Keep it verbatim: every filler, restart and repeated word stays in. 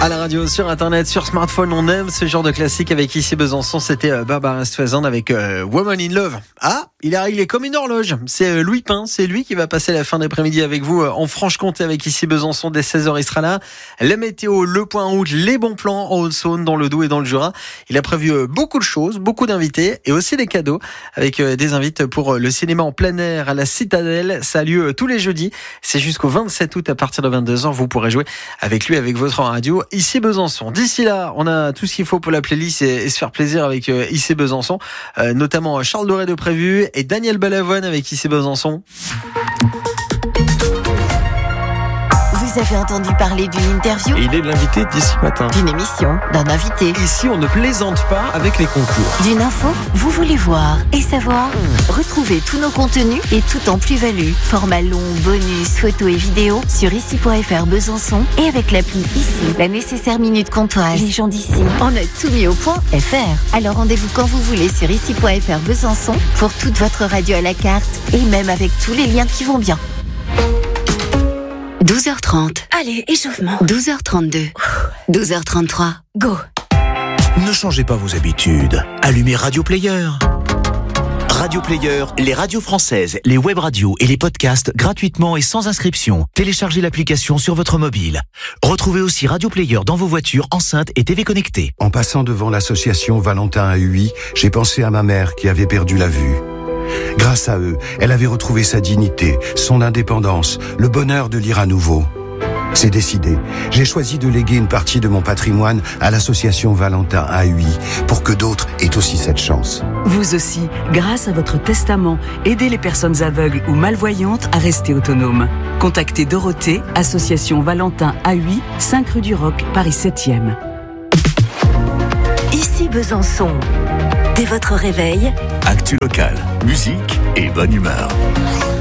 À la radio, sur internet, sur smartphone, on aime ce genre de classique. Avec ici Besançon, c'était euh, Barbara Streisand avec euh, Woman in Love. Ah, il est réglé comme une horloge. C'est euh, Louis Pin, c'est lui qui va passer la fin d'après-midi avec vous euh, en Franche-Comté. Avec ici Besançon, dès seize heures, il sera là. La météo, le point rouge, les bons plans en Haute-Saône, dans le Doubs et dans le Jura. Il a prévu euh, beaucoup de choses, beaucoup d'invités et aussi des cadeaux avec euh, des invités pour euh, le cinéma en plein air à la Citadelle. Ça a lieu euh, tous les jeudis. C'est jusqu'au vingt-sept août à partir de vingt-deux heures. Vous pourrez jouer avec lui, avec votre radio. Ici Besançon. D'ici là, on a tout ce qu'il faut pour la playlist et, et se faire plaisir avec euh, Ici Besançon, euh, notamment Charles Doré de Prévu et Daniel Balavoine avec Ici Besançon. Vous avez entendu parler d'une interview, Et il est l'invité d'ici matin. d'une émission, d'un invité, Ici, on ne plaisante pas avec les concours. d'une info. Vous voulez voir et savoir. Retrouvez tous nos contenus et tout en plus-value. Format long, bonus, photos et vidéos sur ici point f r Besançon et avec l'appli Ici. La nécessaire minute comptoise. Les gens d'ici. On a tout mis au point F R. Alors rendez-vous quand vous voulez sur ici point f r Besançon pour toute votre radio à la carte et même avec tous les liens qui vont bien. douze heures trente. Allez, échauffement. douze heures trente-deux. douze heures trente-trois. Go. Ne changez pas vos habitudes. Allumez Radio Player. Radio Player, les radios françaises, les web radios et les podcasts gratuitement et sans inscription. Téléchargez l'application sur votre mobile. Retrouvez aussi Radio Player dans vos voitures, enceintes et T V connectées. En passant devant l'association Valentin A U I, j'ai pensé à ma mère qui avait perdu la vue. Grâce à eux, elle avait retrouvé sa dignité, son indépendance, le bonheur de lire à nouveau. C'est décidé. J'ai choisi de léguer une partie de mon patrimoine à l'association Valentin A U I pour que d'autres aient aussi cette chance. Vous aussi, grâce à votre testament, aidez les personnes aveugles ou malvoyantes à rester autonomes. Contactez Dorothée, association Valentin A U I, cinq rue du Roc, Paris septième. Ici Besançon. Dès votre réveil, Actu locale, musique et bonne humeur.